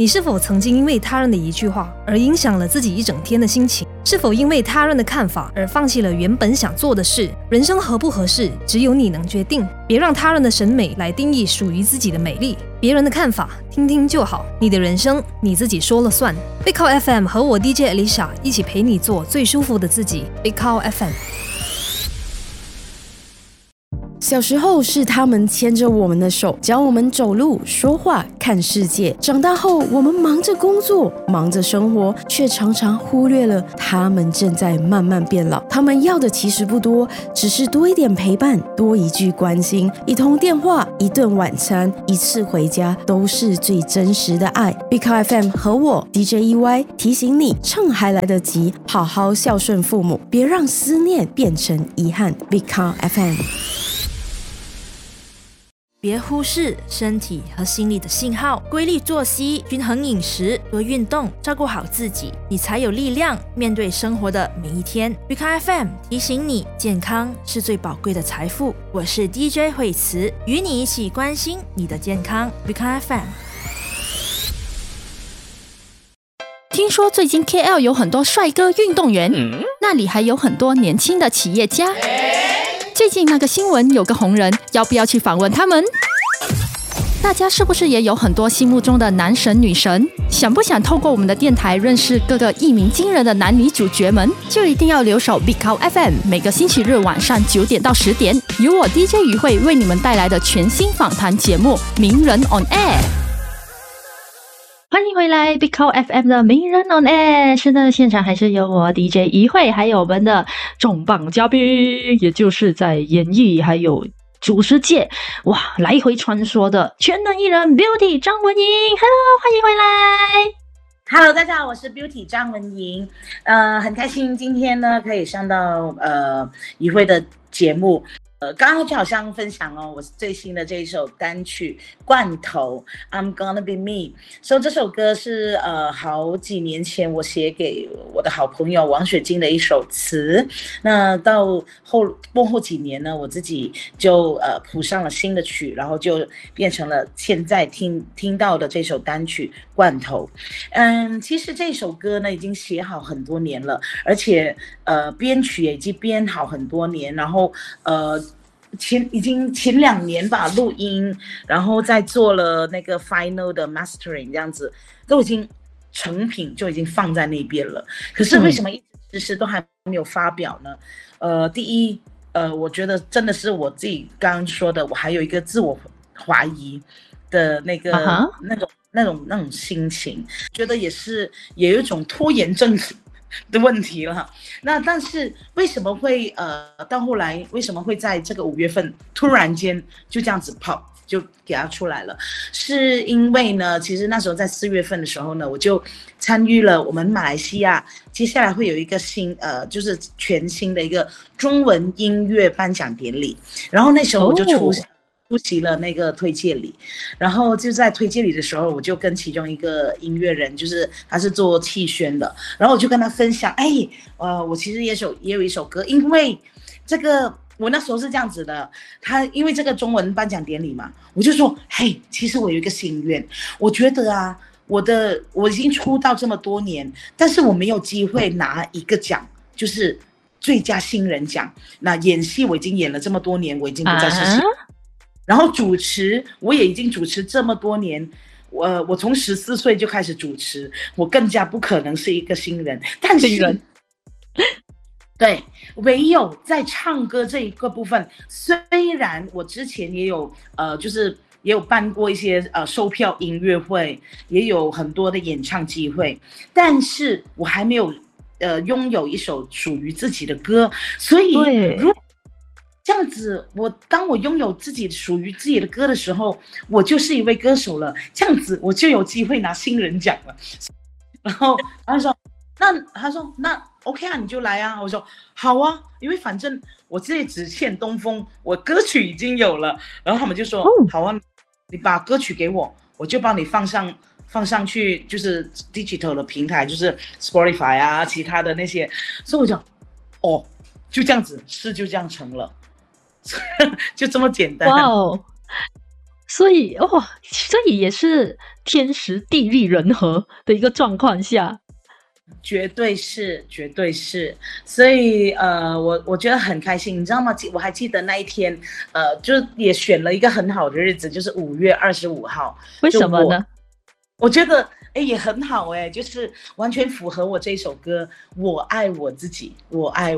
你是否曾经因为他人的一句话而影响了自己一整天的心情？是否因为他人的看法而放弃了原本想做的事？人生合不合适，只有你能决定。别让他人的审美来定义属于自己的美丽。别人的看法听听就好，你的人生你自己说了算。Big Cow FM 和我 DJ Alicia 一起陪你做最舒服的自己。Big Cow FM。 小时候是他们牵着我们的手，教我们走路、说话、看世界。长大后，我们忙着工作，忙着生活，却常常忽略了他们正在慢慢变老。他们要的其实不多，只是多一点陪伴，多一句关心，一通电话，一顿晚餐，一次回家，都是最真实的爱。Big Cow FM 和我 DJ EY 提醒你，趁还来得及，好好孝顺父母，别让思念变成遗憾。Big Cow FM。 别忽视身体和心理的信号，规律作息、均衡饮食、多运动，照顾好自己，你才有力量面对生活的每一天。Big Cow FM 提醒你，健康是最宝贵的财富。我是 DJ 慧慈，与你一起关心你的健康。Big Cow FM。 听说最近 KL 有很多帅哥运动员，那里还有很多年轻的企业家。最近那个新闻有个红人，要不要去访问他们？大家是不是也有很多心目中的男神女神？想不想透过我们的电台认识各个一鸣惊人的男女主角们？就一定要留守 Big Cow FM， 每个星期日晚上9点到10点，由我 DJ 于慧为你们带来的全新访谈节目《名人 on Air》。欢迎回来 Big Cow FM 的名人 on air。 是的，现场还是有我 DJ 于慧，还有我们的重磅嘉宾，也就是在演艺还有主持界来回穿梭的全能艺人 Beauty 张文莹。 Hello， 欢迎回来。 Hello， 大家好，我是 Beauty 张文莹。很开心今天呢可以上到于慧的节目。刚刚就好像分享我最新的这一首单曲《罐头》I'm Gonna Be Me。所以这首歌是好几年前我写给我的好朋友王雪晶的一首词。那到幕后几年呢，我自己就谱上了新的曲，然后就变成了现在听到的这首单曲《罐头》。其实这首歌呢已经写好很多年了，而且编曲也已经编好很多年，然后前2年吧录音，然后再做了那个 final 的 mastering， 这样子都已经成品就已经放在那边了。可是为什么一直迟迟都还没有发表呢？第一，我觉得真的是我自己刚刚说的，我还有一个自我怀疑的那个、那种心情，觉得也有一种拖延症的问题了。那但是为什么会到后来为什么会在这个5月份突然间就这样子就给它出来了？是因为呢，其实那时候在4月份的时候呢，我就参与了我们马来西亚接下来会有一个就是全新的一个中文音乐颁奖典礼，然后那时候我就出席了那个推介礼，然后就在推介礼的时候，我就跟其中一个音乐人，就是他是做气宣的，然后我就跟他分享，我其实也有一首歌，因为这个我那时候是这样子的，因为这个中文颁奖典礼嘛，我就说，其实我有一个心愿，我觉得啊，我已经出道这么多年，但是我没有机会拿一个奖，就是最佳新人奖。那演戏我已经演了这么多年，我已经不再是新人。然后主持我也已经主持这么多年，我从14岁就开始主持，我更加不可能是一个新人。但是对，唯有在唱歌这一个部分，虽然我之前也有就是也有办过一些售票音乐会，也有很多的演唱机会，但是我还没有拥有一首属于自己的歌。所以如果这样子，当我拥有属于自己的歌的时候，我就是一位歌手了，这样子我就有机会拿新人奖了。然后他说那 OK 啊，你就来啊。我说好啊，因为反正我这里只欠东风，我歌曲已经有了。然后他们就说好啊，你把歌曲给我，我就帮你放上去，就是 digital 的平台，就是 Spotify 啊，其他的那些。所以我讲就这样子，事就这样成了。就这么简单。 所以所以也是天时地利人和的一个状况下。 绝对是，绝对是，所以我觉得很开心，你知道吗？我还记得那一天，就也选了一个很好的日子，就是5月25号。 为什么呢？ 我觉得也很好就是完全符合我这首歌，我爱我自己，我爱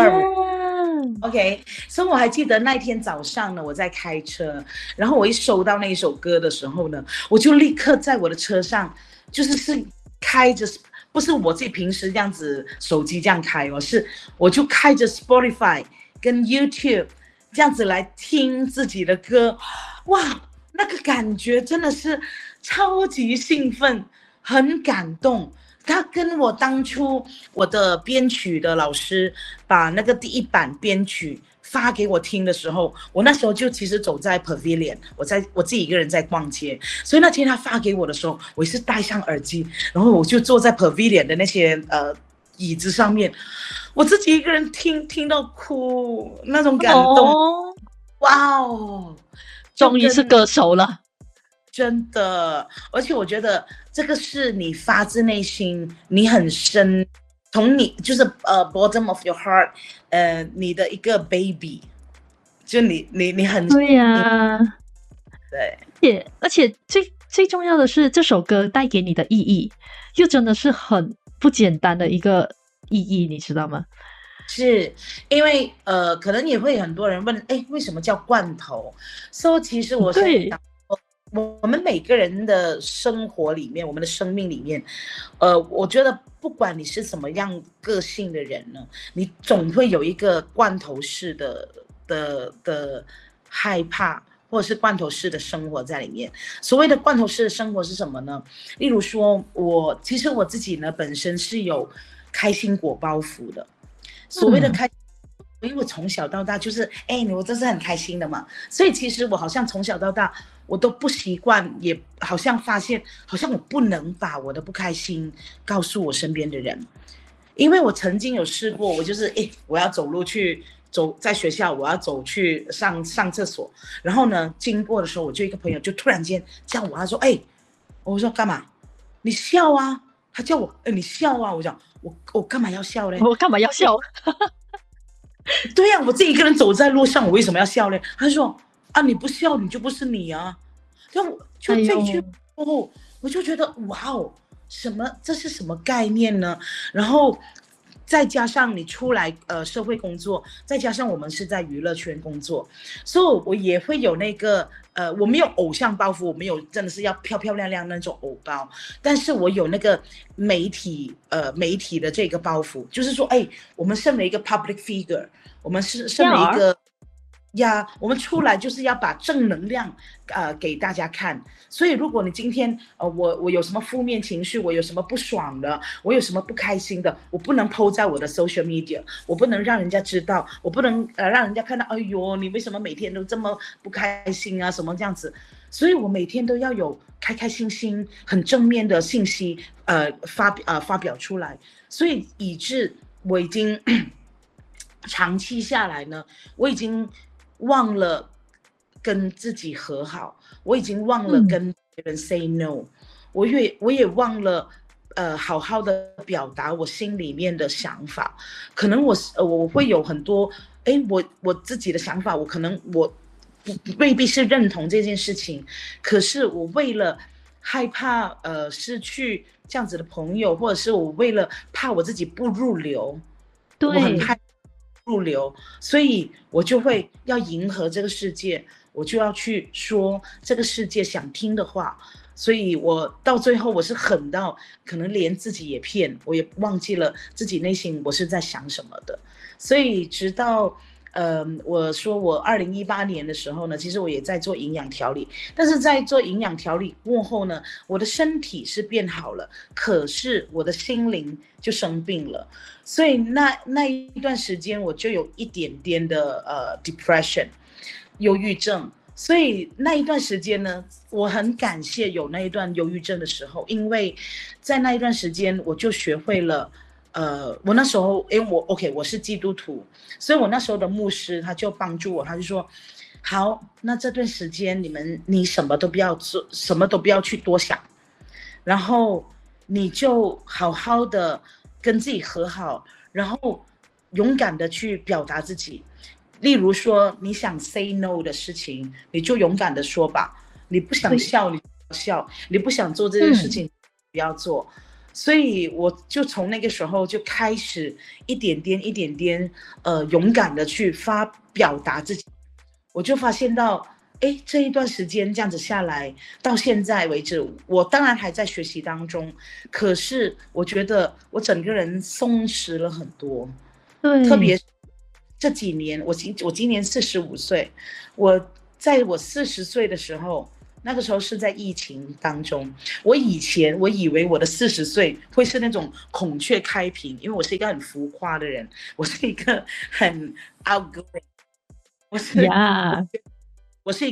525。OK， 所以我还记得那天早上呢，我在开车，然后我一收到那一首歌的时候呢，我就立刻在我的车上，是开着。不是我自己平时这样子手机这样开是我就开着 Spotify 跟 YouTube 这样子来听自己的歌，哇，那个感觉真的是超级兴奋，很感动。他跟我当初我的编曲的老师把那个第一版编曲发给我听的时候，我那时候就其实走在 Pavilion， 我自己一个人在逛街，所以那天他发给我的时候，我也是戴上耳机，然后我就坐在 Pavilion 的那些椅子上面，我自己一个人听到哭，那种感动，哇哦， 终于是歌手了。 真的，而且我觉得这个是你发自内心，你很深，从你就是bottom of your heart， 你的一个 baby， 就你很对呀， 对， 而且最重要的是这首歌带给你的意义，又真的是很不简单的一个意义，你知道吗？ 是因为可能也会很多人问，为什么叫罐头？所以其实我是想。我们每个人的生活里面，我们的生命里面，我觉得不管你是什么样个性的人呢，你总会有一个罐头式的害怕，或者是罐头式的生活在里面。所谓的罐头式的生活是什么呢？例如说，其实我自己呢本身是有开心果包袱的。所谓的因为我从小到大就是我真是很开心的嘛，所以其实我好像从小到大我都不习惯，也好像发现好像我不能把我的不开心告诉我身边的人，因为我曾经有试过，我就是我要走在学校我要走去上厕所，然后呢经过的时候，我就一个朋友就突然间叫我，他说我说干嘛？你笑啊？他叫我你笑啊？我讲我干嘛要笑嘞？ 我干嘛要笑？ 对呀，我自己一个人走在路上，我为什么要笑呢？他说你不笑你就不是你啊。就这句后，我就觉得哇哦，这是什么概念呢？然后再加上你出来社会工作，再加上我们是在娱乐圈工作，所以我也会有那个我没有偶像包袱，我没有真的是要漂漂亮亮那种偶包，但是我有那个媒体的这个包袱，就是说我们身为一个 public figure， 我们是身为一个我们出来就是要把正能量给大家看。所以如果你今天我有什么负面情绪，我有什么不爽的，我有什么不开心的，我不能 po 在我的 social media， 我不能让人家知道，我不能让人家看到哎呦你为什么每天都这么不开心啊什么这样子。所以我每天都要有开开心心很正面的信息发表出来，所以以致我已经长期下来呢，我已经忘了跟自己和好，我已经忘了跟别人 say no，我也忘了好好的表达我心里面的想法。可能我会有很多我自己的想法，我可能我未必是认同这件事情，可是我为了害怕失去这样子的朋友，或者是我为了怕我自己不入流，我很害怕入流，所以我就会要迎合这个世界，我就要去说这个世界想听的话。所以我到最后我是狠到可能连自己也骗，我也忘记了自己内心我是在想什么的。所以直到我说我2018年的时候呢，其实我也在做营养调理，但是在做营养调理过后呢，我的身体是变好了，可是我的心灵就生病了。所以那一段时间我就有一点点的depression， 忧郁症。所以那一段时间呢，我很感谢有那一段忧郁症的时候，因为在那一段时间我就学会了我那时候因为我是基督徒，所以我那时候的牧师他就帮助我，他就说好，那这段时间你什么都不要做，什么都不要去多想，然后你就好好的跟自己和好，然后勇敢的去表达自己。例如说你想 say no 的事情，你就勇敢的说吧。你不想笑，你不要笑；你不想做这件事情，不要做。所以我就从那个时候就开始一点点勇敢的去表达自己。我就发现到，这一段时间这样子下来，到现在为止，我当然还在学习当中，可是我觉得我整个人松弛了很多。 对， 特别这几年，我今年45岁，在我40岁的时候，那个时候是在疫情当中。我以为我的40岁会是那种孔雀开屏，因为我是一个很浮夸的人，我是一个很 outgoing，我是一